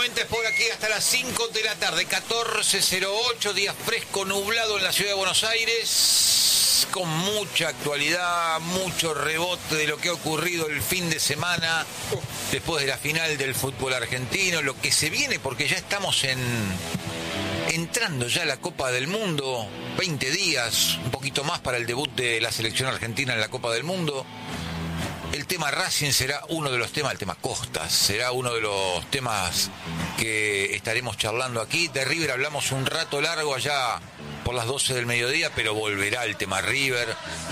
90 es por aquí hasta las 5 de la tarde, 14:08, día fresco, nublado en la ciudad de Buenos Aires, con mucha actualidad, mucho rebote de lo que ha ocurrido el fin de semana, después de la final del fútbol argentino, lo que se viene, porque ya estamos entrando ya a la Copa del Mundo, 20 días, un poquito más para el debut de la selección argentina en la Copa del Mundo. El tema Racing será uno de los temas, el tema Costas, será uno de los temas que estaremos charlando aquí. De River hablamos un rato largo allá por las 12 del mediodía, pero volverá el tema River.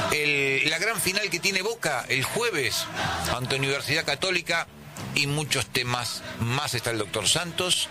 La gran final que tiene Boca el jueves ante Universidad Católica y muchos temas más. Está el doctor Santos,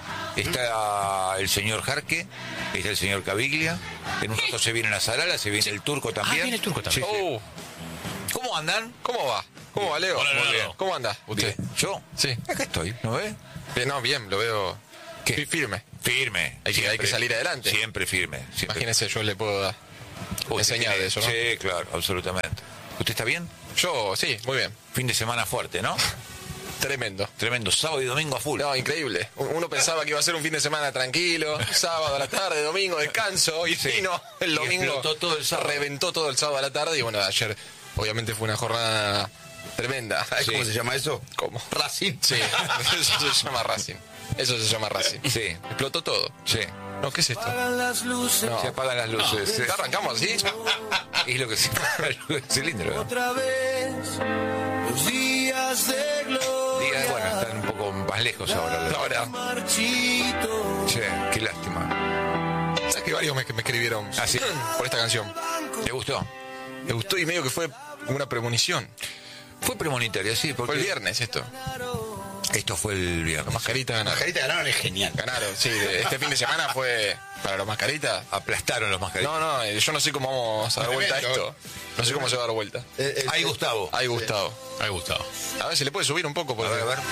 está el señor Jarque, está el señor Caviglia. En un rato se viene la Zarala, se viene el Turco también. Viene el Turco también. Sí. ¿Cómo andan? ¿Cómo va? ¿Cómo va, Leo? Hola, Muy bien. ¿Cómo anda usted? Bien. ¿Yo? Sí. Acá estoy, ¿no ves? Bien, lo veo. ¿Qué? Firme. Firme. Hay que salir adelante. Siempre firme. Siempre. Imagínese, yo le puedo enseñar de eso, ¿no? Sí, claro, absolutamente. ¿Usted está bien? Yo, sí, muy bien. Fin de semana fuerte, ¿no? Tremendo. Tremendo, sábado y domingo a full. No, increíble. Uno pensaba que iba a ser un fin de semana tranquilo, sábado a la tarde, domingo, descanso, y sí, no, el domingo explotó todo el sábado. reventó todo el sábado a la tarde, y bueno, ayer obviamente fue una jornada tremenda. ¿Sabes cómo se llama eso? ¿Cómo? Racing. Sí, eso se llama Racing. Eso se llama Racing. Sí. Explotó todo. Sí. No, ¿qué es esto? No. Se apagan las luces. ¿Ya arrancamos así? Es lo que se apaga el cilindro. Otra vez los días de gloria. Bueno, están un poco más lejos ahora. Ahora. Marchito. Che, qué lástima. ¿Sabes que varios me escribieron ¿Ah, sí? por esta canción? ¿Te gustó? Me gustó y medio que fue una premonición. Fue premonitoria, sí, porque Fue el viernes esto. esto fue el viernes. Los Mascaritas ganaron. Mascarita ganaron, es genial. Ganaron, sí. Este fin de semana fue para los Mascaritas. Aplastaron los Mascaritas. No, yo no sé cómo vamos a dar vuelta a esto. No sé cómo se va a dar vuelta. Ahí Gustavo. Ahí Gustavo. Me ha gustado. A ver si le puede subir un poco. A Porque... ver, a ver.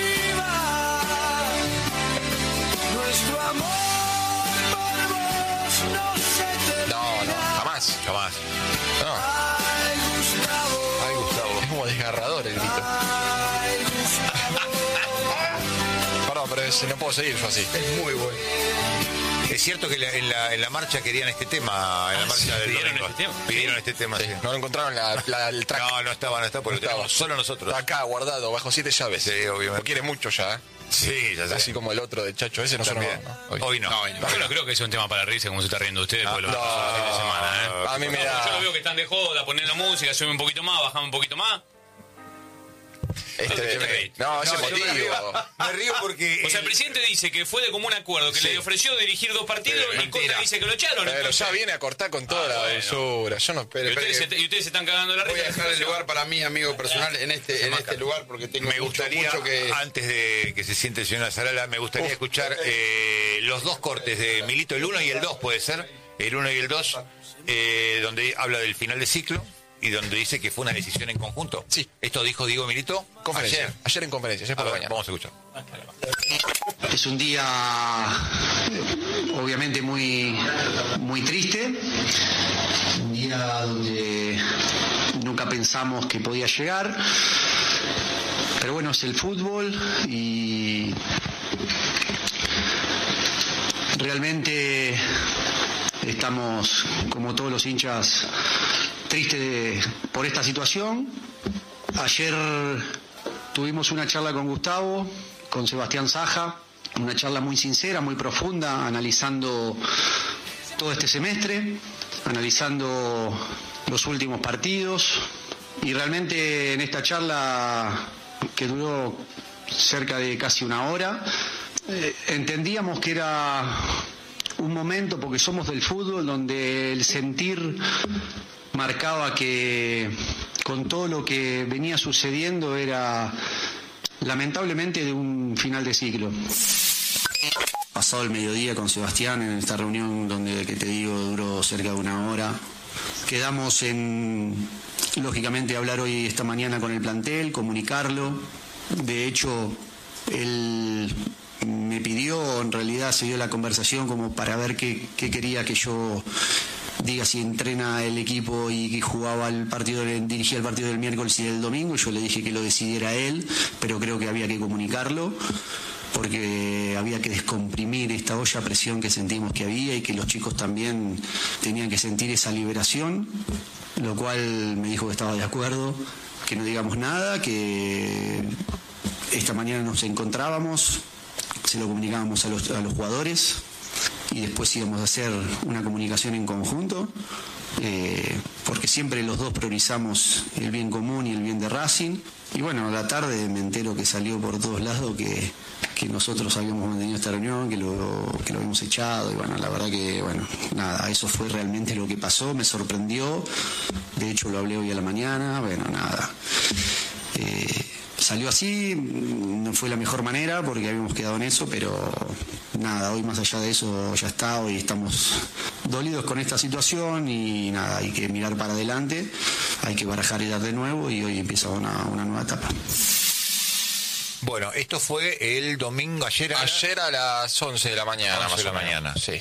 Nuestro amor por vos no se No, jamás. Jamás. No, Ay, Gustavo. Ay, Gustavo. es como desgarrador el grito. Perdón, pero no puedo seguir yo así. Es muy bueno. Es cierto que en la marcha querían este tema, en la marcha del ¿pidieron domingo. este tema? Pidieron este tema, sí. No lo encontraron el track. No estaba, porque lo tenemos solo nosotros. Está acá guardado bajo 7 llaves. Sí, obviamente. Lo quiere mucho ya. Sí, ya sé. Así como el otro de Chacho ese, nosotros También. no. Hoy no. Yo no creo que sea un tema para reírse como se está riendo usted después de lo que no. pasó el fin de semana, ¿eh? A mí me da... Yo lo veo que están de joda, ponen la música, suben un poquito más, bajamos un poquito más. No, ese yo motivo. Me río porque... O sea, el presidente dice que fue de común acuerdo, que le ofreció dirigir 2 partidos y Mentira. Contra dice que lo echaron. Pero entonces- ya viene a cortar con toda la bueno. dulzura. Yo no... Y ustedes se están cagando la Voy risa. a dejar el lugar para mí, amigo personal, en este lugar, porque tengo Me gustaría, mucho que... antes de que se siente el señor Azarala, me gustaría escuchar los dos cortes de Milito, el 1 y el 2, puede ser, el 1 y el 2, donde habla del final de ciclo y donde dice que fue una decisión en conjunto. Sí. Esto dijo Diego Milito Ayer en conferencia, ayer A por la ver, mañana. vamos a escuchar. Es un día obviamente muy triste, un día donde nunca pensamos que podía llegar, pero bueno, es el fútbol y realmente estamos, como todos los hinchas, tristes por esta situación. Ayer tuvimos una charla con Gustavo, con Sebastián Saja, una charla muy sincera, muy profunda, analizando todo este semestre, analizando los últimos partidos, y realmente en esta charla, que duró cerca de casi una hora, entendíamos que era un momento, porque somos del fútbol, donde el sentir marcaba que con todo lo que venía sucediendo era lamentablemente de un final de ciclo. Pasado el mediodía con Sebastián en esta reunión donde, que te digo, duró cerca de una hora, quedamos en, lógicamente, hablar hoy, esta mañana, con el plantel, comunicarlo. De hecho, él me pidió, en realidad se dio la conversación como para ver qué quería que yo diga, si entrena el equipo y que jugaba el partido, dirigía el partido del miércoles y del domingo. Yo le dije que lo decidiera él, pero creo que había que comunicarlo. porque había que descomprimir esta olla a presión que sentimos que había y que los chicos también tenían que sentir esa liberación, lo cual me dijo que estaba de acuerdo, que no digamos nada, que esta mañana nos encontrábamos, se lo comunicábamos a los jugadores y después íbamos a hacer una comunicación en conjunto, porque siempre los dos priorizamos el bien común y el bien de Racing. Y bueno, a la tarde me entero que salió por todos lados que nosotros habíamos mantenido esta reunión, que lo habíamos echado, y bueno, la verdad que, bueno, nada, eso fue realmente lo que pasó, me sorprendió, de hecho lo hablé hoy a la mañana, bueno, nada. Salió así, no fue la mejor manera porque habíamos quedado en eso, pero nada, hoy más allá de eso ya está, hoy estamos dolidos con esta situación y nada, hay que mirar para adelante, hay que barajar y dar de nuevo y hoy empieza una nueva etapa. Bueno, esto fue el domingo, ayer a las 11 de la mañana, 11 de la mañana. Sí.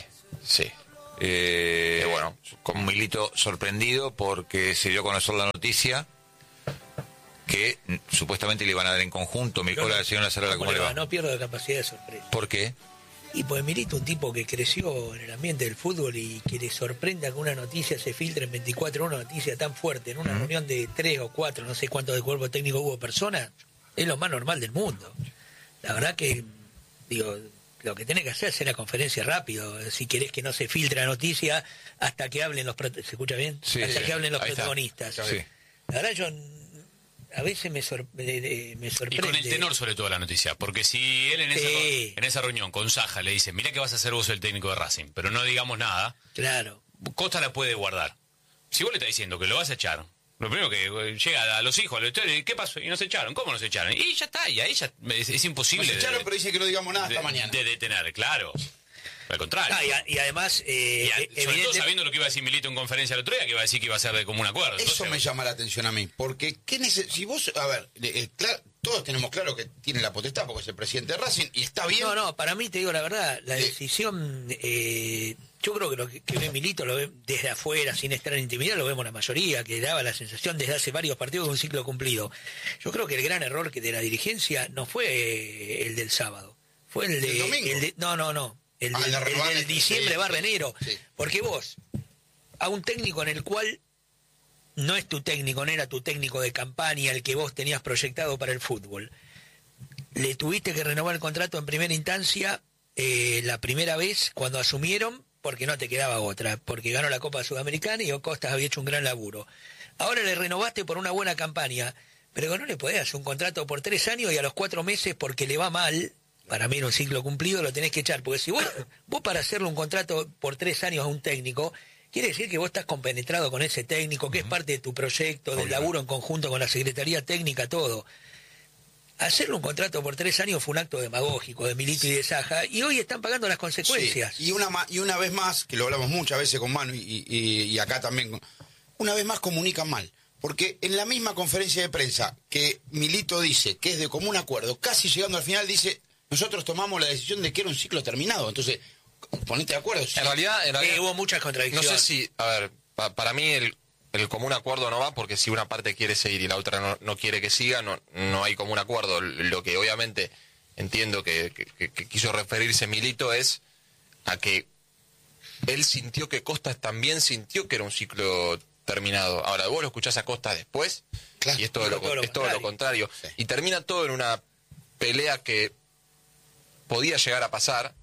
Bueno, con Milito sorprendido porque se dio a conocer la noticia que supuestamente le iban a dar en conjunto. Hola, señora Lazarala, ¿cómo le va? No pierdo la capacidad de sorpresa. ¿Por qué? Y pues Milito, un tipo que creció en el ambiente del fútbol y que le sorprenda que una noticia se filtre en 24 horas, una noticia tan fuerte, en una reunión de 3 o 4, no sé cuántos de cuerpo técnico hubo personas, es lo más normal del mundo. La verdad que, digo, lo que tenés que hacer es hacer la conferencia rápido, si querés que no se filtre la noticia hasta que hablen los ¿se escucha bien? Sí, hasta que hablen los ahí protagonistas. está. Sí. La verdad yo a veces me sorprende. Y con el tenor sobre todo la noticia, porque si él en esa reunión con Saja le dice, mira que vas a ser vos el técnico de Racing, pero no digamos nada, Claro. Costa la puede guardar. Si vos le estás diciendo que lo vas a echar, lo primero que llega a los hijos, ¿qué pasó? Y nos echaron, ¿cómo nos echaron? Y ya está, y ahí ya es imposible. Nos echaron, pero dice que no digamos nada hasta mañana. De detener, claro. Al contrario. Y además, sobre todo sabiendo lo que iba a decir Milito en conferencia el otro día, que iba a decir que iba a ser de común acuerdo. Eso Entonces, me llama la atención a mí, porque si vos, a ver, todos tenemos claro que tiene la potestad porque es el presidente de Racing y está bien. No, para mí te digo la verdad, la decisión, yo creo que lo que ve Milito lo ve desde afuera, sin estar en intimidad, lo vemos la mayoría, que daba la sensación desde hace varios partidos de un ciclo cumplido. Yo creo que el gran error de la dirigencia no fue el del sábado, fue el de... ¿El domingo? No. El del diciembre barra enero. Sí. Porque vos, a un técnico en el cual no es tu técnico, no era tu técnico de campaña, el que vos tenías proyectado para el fútbol, le tuviste que renovar el contrato en primera instancia la primera vez cuando asumieron, porque no te quedaba otra, porque ganó la Copa Sudamericana y Costas había hecho un gran laburo. Ahora le renovaste por una buena campaña, pero no le podés hacer un contrato por 3 años y a los 4 meses porque le va mal. Para mí en un ciclo cumplido lo tenés que echar, porque si vos para hacerle un contrato por 3 años a un técnico, quiere decir que vos estás compenetrado con ese técnico, que es parte de tu proyecto, del laburo en conjunto con la Secretaría Técnica, todo. Hacerle un contrato por 3 años fue un acto demagógico de Milito y de Saja, y hoy están pagando las consecuencias. Sí. Y una vez más, que lo hablamos muchas veces con Manu y acá también, una vez más comunican mal. Porque en la misma conferencia de prensa que Milito dice que es de común acuerdo, casi llegando al final dice... Nosotros tomamos la decisión de que era un ciclo terminado. Entonces, ponete de acuerdo. En realidad hubo muchas contradicciones. No sé si, a ver, para mí el común acuerdo no va, porque si una parte quiere seguir y la otra no quiere que siga, no hay común acuerdo. Lo que obviamente entiendo que quiso referirse Milito es a que él sintió que Costas también sintió que era un ciclo terminado. Ahora, vos lo escuchás a Costas después, claro, y es todo lo contrario. Sí. Y termina todo en una pelea que podía llegar a pasar,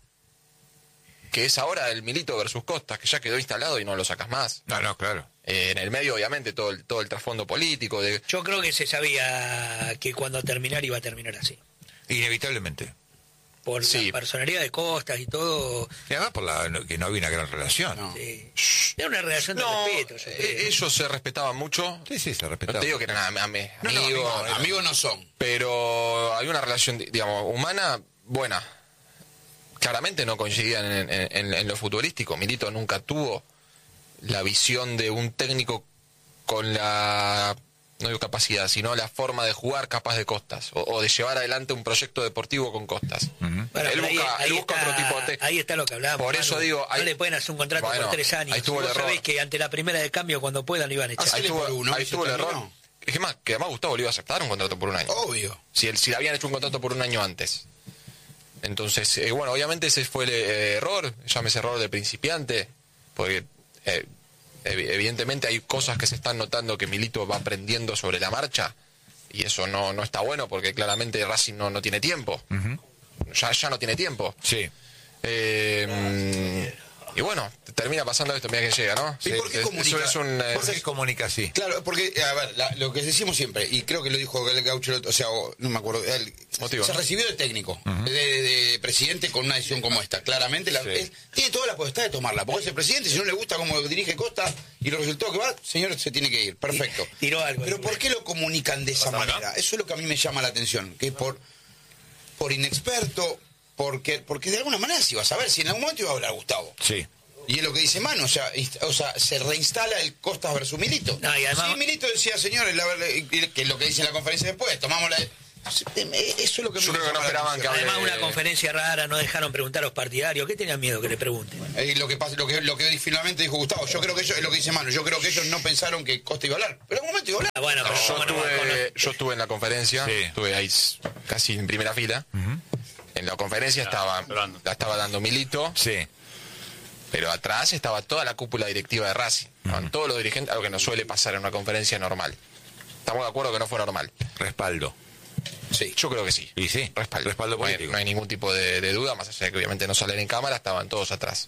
que es ahora el Milito versus Costas, que ya quedó instalado y no lo sacas más. No, claro. En el medio, obviamente, todo el trasfondo político. Yo creo que se sabía que cuando terminar iba a terminar así. Inevitablemente. Por la personalidad de Costas y todo. Y además por que no había una gran relación. No. Sí. Era una relación de respeto. Ellos se respetaban mucho. Sí, se respetaban. No te digo que eran amigos no son. Pero había una relación, digamos, humana buena. Claramente no coincidían en lo futbolístico. Milito nunca tuvo la visión de un técnico con la, no digo capacidad, sino la forma de jugar capaz de Costas, o de llevar adelante un proyecto deportivo con Costas. Bueno, él busca otro tipo de ahí está lo que hablábamos. Por eso digo, no le pueden hacer un contrato por 3 años. Ahí estuvo el error. Sabés que ante la primera de cambio, cuando puedan, lo iban a echar. Ahí estuvo el error. Es que además Gustavo le iba a aceptar un contrato por 1 año. Obvio. Si le habían hecho un contrato por 1 año antes. Entonces, bueno, obviamente ese fue el error, llámese error de principiante, porque evidentemente hay cosas que se están notando que Milito va aprendiendo sobre la marcha, y eso no está bueno, porque claramente Racing no tiene tiempo. Ya no tiene tiempo. Sí. Y bueno, termina pasando esto, mira que llega, ¿no? ¿Y por qué comunica? Eso es un... ¿Por qué comunica así? Claro, porque, a ver, lo que decimos siempre, y creo que lo dijo el Gaucho, o sea, no me acuerdo, Motivo, se ¿no? recibió de técnico, de presidente con una decisión como esta. Claramente, tiene toda la potestad de tomarla, porque es el presidente, si no le gusta cómo dirige Costa y los resultados que va, señor, se tiene que ir. Perfecto. Tiró algo. Pero ¿por qué lo comunican de esa manera? Eso es lo que a mí me llama la atención, que es por inexperto, porque de alguna manera si vas a ver, si en algún momento iba a hablar Gustavo. Sí. Y es lo que dice Manu, o sea, se reinstala el Costas versus Milito. No, y además- Sí, Milito decía, señores, que es lo que dice en la conferencia después, tomamos la... Eso es lo que Yo creo que no esperaban que hable. Además, una conferencia rara, no dejaron preguntar a los partidarios. ¿Qué tenían miedo que le pregunten? Lo que pasa, lo que finalmente dijo Gustavo, yo creo que ellos, es lo que dice Manu, yo creo que ellos no pensaron que Costa iba a hablar. Pero en algún momento iba a hablar. Ah, bueno, pero ¿cómo no va a conocer? Yo estuve en la conferencia, Sí. estuve ahí casi en primera fila. En la conferencia la estaba dando Milito, Sí. pero atrás estaba toda la cúpula directiva de Racing, con todos los dirigentes, algo que no suele pasar en una conferencia normal. Estamos de acuerdo que no fue normal. Respaldo. Sí, yo creo que sí. Y sí. Respaldo Respaldo no hay, político. no hay ningún tipo de duda, más allá de que obviamente no salen en cámara, estaban todos atrás.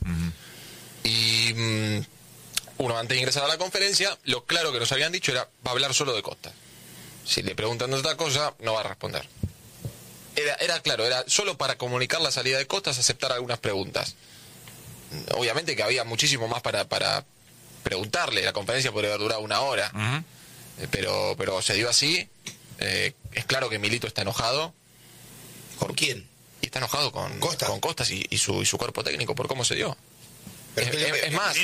Y uno, antes de ingresar a la conferencia, lo claro que nos habían dicho era, va a hablar solo de Costa. Si le preguntan de otra cosa, no va a responder. Era claro, era solo para comunicar la salida de Costas, aceptar algunas preguntas. Obviamente que había muchísimo más para preguntarle, la conferencia podría haber durado 1 hora, pero se dio así. Es claro que Milito está enojado. ¿Por quién? Y está enojado con Costas. con Costas y su cuerpo técnico por cómo se dio. Pero Es más,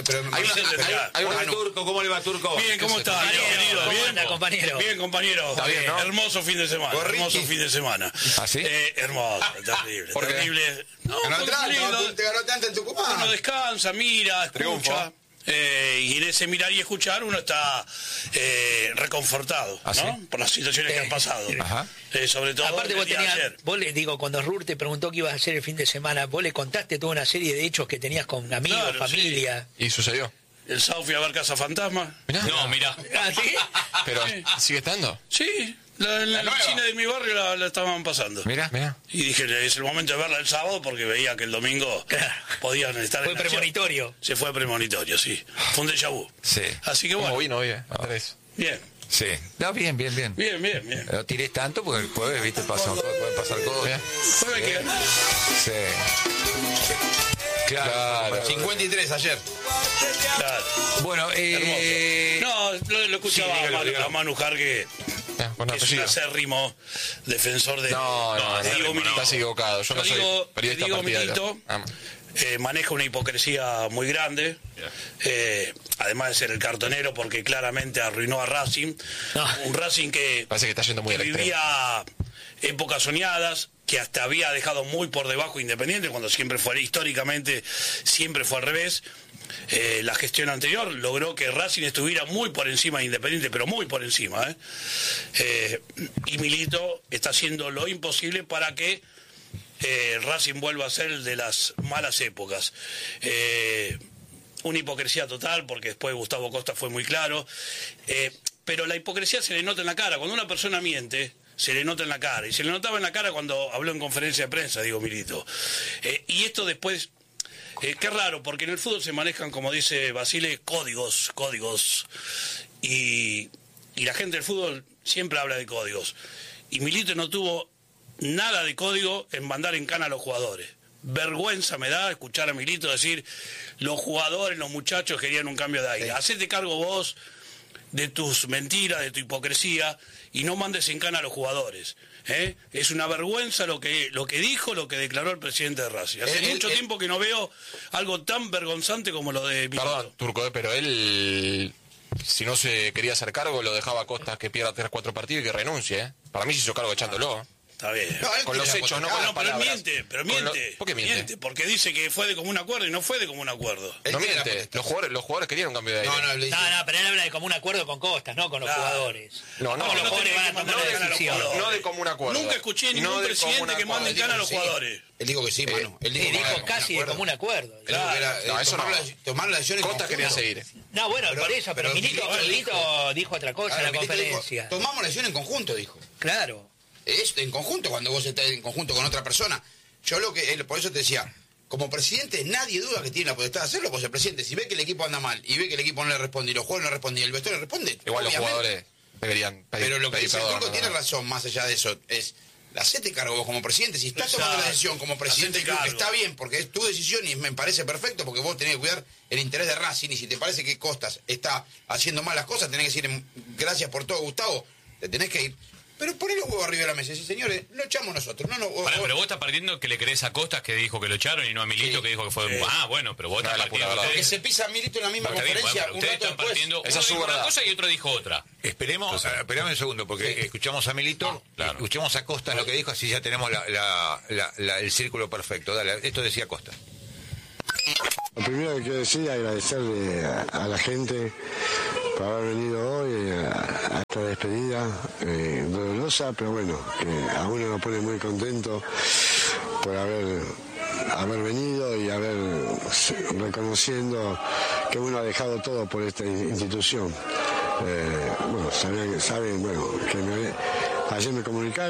hay una- Hola, Turco, ¿cómo le va, Turco? Bien, ¿cómo está? Compañero, Querido, ¿cómo bien. anda, compañero? Bien, compañero. Está bien, ¿no? Hermoso fin de semana. Gorriti. Hermoso fin de semana. ¿Ah, sí? Hermoso, terrible. ¿Por qué? Terrible. No, Ganó porque atrás, lindo. te ganó tanto en Tucumán. Uno descansa, mira, Triunfo. escucha. Y en ese mirar y escuchar uno está reconfortado, ¿Ah, ¿no? sí? Por las situaciones que han pasado. Ajá. Sobre todo Aparte el vos día de tenías, ayer. vos le digo, cuando Rur te preguntó qué ibas a hacer el fin de semana, vos le contaste toda una serie de hechos que tenías con amigos, Claro, familia. y sucedió. El sábado fui a ver Casa Fantasma. Mirá. No, mirá. ¿Ah, sí? Pero sigue estando. Sí, en el cine de mi barrio la estaban pasando. Mira. Mirá. Y dije, es el momento de verla el sábado porque veía que el domingo Claro. podían estar Fue en acción. premonitorio. Se fue premonitorio, sí. Fue un déjà vu. Sí. Así que ¿Cómo bueno, vino hoy, Andrés? bien, Sí. No, bien. bien. No tires tanto porque el jueves, viste, pueden pasar cosas. Bien. Jueves hay que ganar. Sí. Claro. 53 ayer. Claro. Bueno, No, lo escuchaba Sí, dígalo, a dígalo. Manu Jarque, Con que es un apellido. acérrimo defensor de... No, Diego Milito. estás equivocado. Yo no soy Digo, periodista Diego partidario. Milito Vamos. maneja una hipocresía muy grande, además de ser el cartonero, porque claramente arruinó a Racing. No. Un Racing que Parece que está yendo muy al extremo. vivía épocas soñadas, que hasta había dejado muy por debajo Independiente, cuando siempre fue, históricamente, siempre fue al revés. La gestión anterior logró que Racing estuviera muy por encima de Independiente, pero muy por encima. Y Milito está haciendo lo imposible para que Racing vuelva a ser el de las malas épocas. Una hipocresía total, porque después Gustavo Costa fue muy claro. Pero la hipocresía se le nota en la cara. Cuando una persona miente, se le nota en la cara. Y se le notaba en la cara cuando habló en conferencia de prensa, digo Milito. Y esto después... qué raro, porque en el fútbol se manejan, como dice Basile, códigos. Y la gente del fútbol siempre habla de códigos. Y Milito no tuvo nada de código en mandar en cana a los jugadores. Vergüenza me da escuchar a Milito decir, los jugadores, los muchachos querían un cambio de aire. Hacete cargo vos de tus mentiras, de tu hipocresía, y no mandes en cana a los jugadores. Es una vergüenza lo que dijo, lo que declaró el presidente de Racing. Hace mucho tiempo que no veo algo tan vergonzante como lo de Milito. Perdón, Turco, pero él, si no se quería hacer cargo, lo dejaba a Costas que pierda 3-4 partidos y que renuncie. Para mí se hizo cargo echándolo. Está bien. No, él Con los tiene la hechos, no potestad. con las No, pero palabras. miente. ¿Por qué miente? Porque dice que fue de común acuerdo y no fue de común acuerdo. Él No tiene la miente. potestad. Los jugadores querían un cambio de aire. No, le dice, No, pero él habla de común acuerdo con Costas, no con los Claro. jugadores. No, ¿Cómo no, los no jugadores tenés van a que tomar mandar la a los decisión? jugadores. No de común acuerdo. Nunca escuché ningún No de presidente común que mande en acuerdo. cana a los sí. jugadores. Él dijo que sí, Manu. Él dijo, que era Dijo casi de común acuerdo. Él dijo que era, No, eso tomar, no. tomar la decisión en Costas quería conjunto. seguir. No, bueno, Pero- por eso, pero pero Milito dijo otra cosa Claro, en la Milito dijo, conferencia. tomamos la decisión en conjunto, dijo. Claro. Es en conjunto, cuando vos estás en conjunto con otra persona. Yo por eso te decía, como presidente nadie duda que tiene la potestad de hacerlo, porque el presidente, si ve que el equipo anda mal y ve que el equipo no le responde y los jugadores no responden y el vestuario no responde, Igual los obviamente. jugadores deberían pedir. Pero lo que pedir dice el perdón, Turco ¿no? tiene razón, más allá de eso, es hacete cargo vos como presidente. Si estás tomando la Exacto. decisión como presidente del Hacete club, cargo. está bien, porque es tu decisión y me parece perfecto, porque vos tenés que cuidar el interés de Racing, y si te parece que Costas está haciendo malas cosas, tenés que decir gracias por todo, Gustavo, te tenés que ir. Pero poné los huevos arriba de la mesa y decir, señores, lo echamos nosotros. Pará, pero vos estás partiendo que le crees a Costas que dijo que lo echaron y no a Milito Sí. que dijo que fue... Ah, bueno, pero vos No, estás la puta partiendo... verdad. Porque Ustedes, se pisa Milito en la misma Está bien, conferencia bueno, un ustedes rato están después. partiendo... Esa Uno es su dijo una verdad. cosa y otro dijo otra. Esperame un segundo, porque escuchamos a Milito, claro. escuchamos a Costas lo que dijo, así ya tenemos el círculo perfecto. Dale, esto decía Costas. Lo primero que quiero decir es agradecerle a la gente por haber venido hoy a esta despedida dolorosa, pero bueno, que a uno nos pone muy contento por haber venido y haber reconociendo que uno ha dejado todo por esta institución. Bueno, saben, bueno, que ayer me comunicaron.